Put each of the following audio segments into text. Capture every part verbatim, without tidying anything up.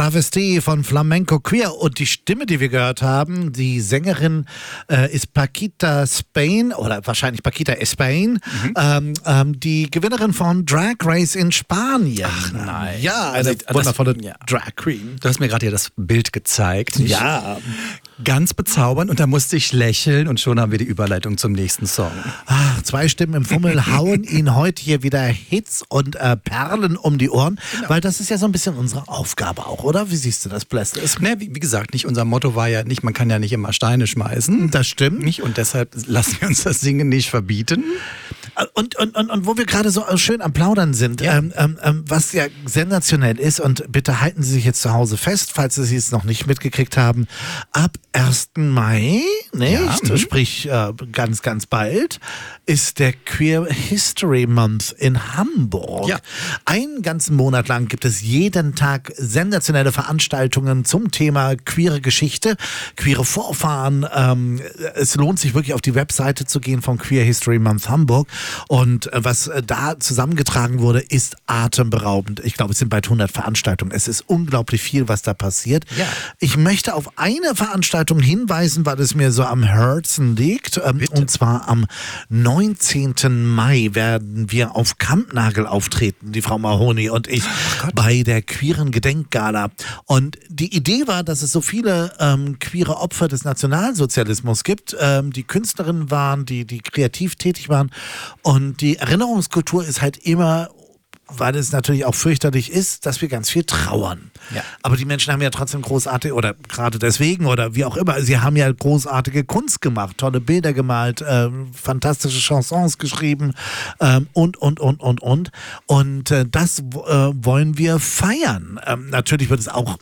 Travestie von Flamenco Queer. Und die Stimme, die wir gehört haben, die Sängerin äh, ist Paquita Spain oder wahrscheinlich Paquita Espain, mhm. ähm, ähm, die Gewinnerin von Drag Race in Spanien. Ach nein. Ja, eine also, wundervolle das, ja. Drag Queen. Du hast mir gerade hier das Bild gezeigt. Ja. Ganz bezaubernd und da musste ich lächeln und schon haben wir die Überleitung zum nächsten Song. Ach, zwei Stimmen im Fummel hauen Ihnen heute hier wieder Hits und äh, Perlen um die Ohren, genau. Weil das ist ja so ein bisschen unsere Aufgabe auch, oder? Wie siehst du das, Blessed? Ne, wie, wie gesagt, nicht unser Motto war ja nicht, man kann ja nicht immer Steine schmeißen. Das stimmt. Nicht, und deshalb lassen wir uns das Singen nicht verbieten. Und, und, und, und wo wir gerade so schön am Plaudern sind, ja. ähm, ähm, was ja sensationell ist, und bitte halten Sie sich jetzt zu Hause fest, falls Sie es noch nicht mitgekriegt haben, ab ersten Mai, nicht? Ja, sprich äh, ganz, ganz bald, ist der Queer History Month in Hamburg. Ja. Einen ganzen Monat lang gibt es jeden Tag sensationelle Veranstaltungen zum Thema queere Geschichte, queere Vorfahren. Ähm, es lohnt sich wirklich auf die Webseite zu gehen von Queer History Month Hamburg. Und äh, was äh, da zusammengetragen wurde, ist atemberaubend. Ich glaube, es sind bald hundert Veranstaltungen. Es ist unglaublich viel, was da passiert. Ja. Ich möchte auf eine Veranstaltung hinweisen, weil es mir so am Herzen liegt. Ähm, und zwar am neunzehnten Mai werden wir auf Kampnagel auftreten, die Frau Mahoney und ich, bei der queeren Gedenkgala. Und die Idee war, dass es so viele ähm, queere Opfer des Nationalsozialismus gibt, ähm, die Künstlerinnen waren, die, die kreativ tätig waren. Und die Erinnerungskultur ist halt immer, weil es natürlich auch fürchterlich ist, dass wir ganz viel trauern. Ja. Aber die Menschen haben ja trotzdem großartige, oder gerade deswegen oder wie auch immer, sie haben ja großartige Kunst gemacht, tolle Bilder gemalt, äh, fantastische Chansons geschrieben ähm, und, und, und, und, und. Und äh, das äh, wollen wir feiern. Ähm, natürlich wird es auch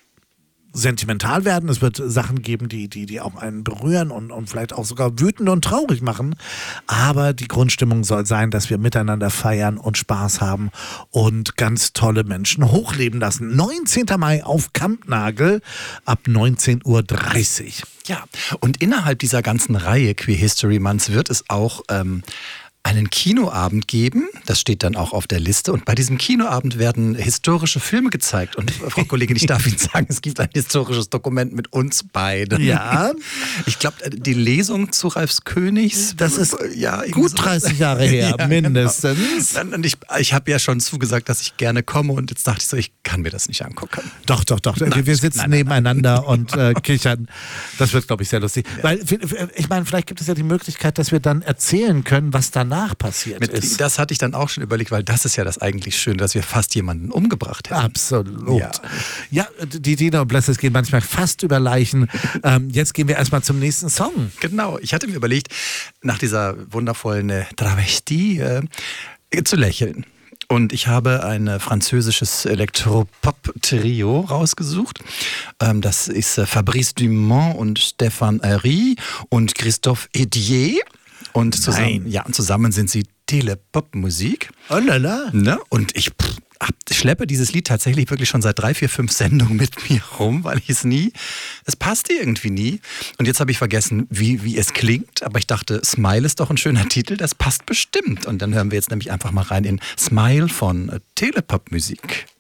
sentimental werden. Es wird Sachen geben, die, die, die auch einen berühren und, und vielleicht auch sogar wütend und traurig machen. Aber die Grundstimmung soll sein, dass wir miteinander feiern und Spaß haben und ganz tolle Menschen hochleben lassen. neunzehnten Mai auf Kampnagel ab neunzehn Uhr dreißig. Ja, und innerhalb dieser ganzen Reihe Queer History Months wird es auch ähm, einen Kinoabend geben, das steht dann auch auf der Liste, und bei diesem Kinoabend werden historische Filme gezeigt. Und Frau Kollegin, ich darf Ihnen sagen, es gibt ein historisches Dokument mit uns beiden. Ja. Ich glaube, die Lesung zu Ralfs Königs, das ist ja, gut dreißig Jahre her, ja, mindestens. Genau. Und ich, ich habe ja schon zugesagt, dass ich gerne komme, und jetzt dachte ich so, ich kann mir das nicht angucken. Doch, doch, doch. Nein, wir sitzen nein, nein, nebeneinander nein. und äh, kichern. Das wird, glaube ich, sehr lustig. Ja. Weil, ich meine, vielleicht gibt es ja die Möglichkeit, dass wir dann erzählen können, was dann danach passiert Mit, ist. Das hatte ich dann auch schon überlegt, weil das ist ja das eigentlich Schöne, dass wir fast jemanden umgebracht hätten. Absolut. Ja, ja, die Dina und Blesses gehen manchmal fast über Leichen. ähm, jetzt gehen wir erstmal zum nächsten Song. Genau, ich hatte mir überlegt, nach dieser wundervollen äh, Travestie äh, zu lächeln. Und ich habe ein französisches Elektropop-Trio rausgesucht. Ähm, das ist äh, Fabrice Dumont und Stéphane Herry und Christophe Hédier. Und zusammen, ja, zusammen sind sie Telepop-Musik. Oh lala. Ne? Und ich pff, hab, schleppe dieses Lied tatsächlich wirklich schon seit drei, vier, fünf Sendungen mit mir rum, weil ich es nie, es passte irgendwie nie. Und jetzt habe ich vergessen, wie, wie es klingt. Aber ich dachte, Smile ist doch ein schöner Titel, das passt bestimmt. Und dann hören wir jetzt nämlich einfach mal rein in Smile von äh, Telepop-Musik.